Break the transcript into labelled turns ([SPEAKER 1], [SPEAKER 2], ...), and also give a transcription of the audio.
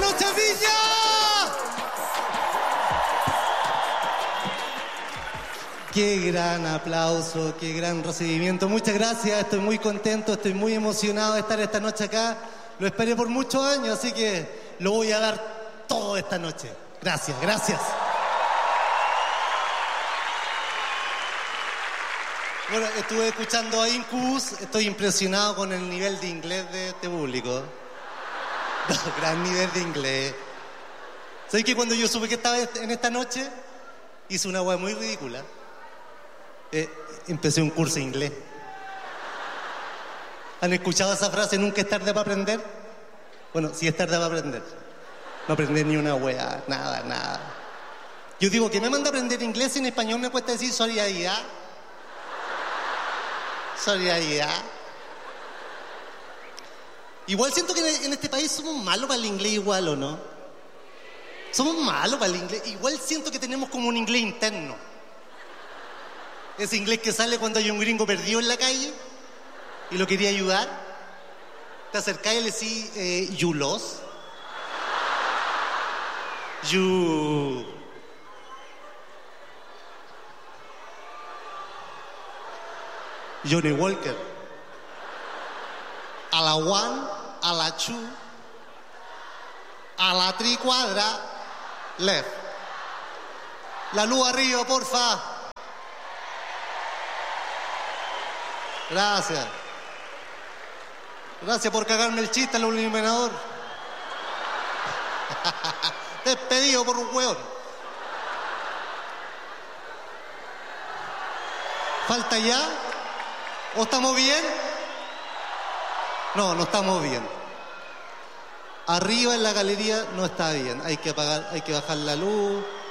[SPEAKER 1] noche, Viña! Qué gran aplauso, qué gran recibimiento. Muchas gracias, estoy muy contento, estoy muy emocionado de estar esta noche acá. Lo esperé por muchos años, así que lo voy a dar todo esta noche. Gracias, gracias. Bueno, estuve escuchando a Incubus, estoy impresionado con el nivel de inglés de este público. No, gran nivel de inglés. ¿Sabes que cuando yo supe que estaba en esta noche, hice una hueá muy ridícula? Empecé un curso de inglés. ¿Han escuchado esa frase, nunca es tarde para aprender? Bueno, sí es tarde para aprender. No aprender ni una hueá, nada. Yo digo, ¿qué me manda a aprender inglés y en español me cuesta decir solidaridad? Solidaridad. Igual siento que en este país somos malos para el inglés igual, ¿o no? Somos malos para el inglés. Igual siento que tenemos como un inglés interno. Ese inglés que sale cuando hay un gringo perdido en la calle y lo quería ayudar. Te acercás y le decís, you lost. You... Johnny Walker. A la one, a la two, a la tri cuadra, left. La luz arriba, porfa. Gracias. Gracias por cagarme el chiste al iluminador. Despedido por un hueón. ¿Falta ya? ¿O estamos bien? No estamos bien. Arriba en la galería no está bien. Hay que apagar, hay que bajar la luz.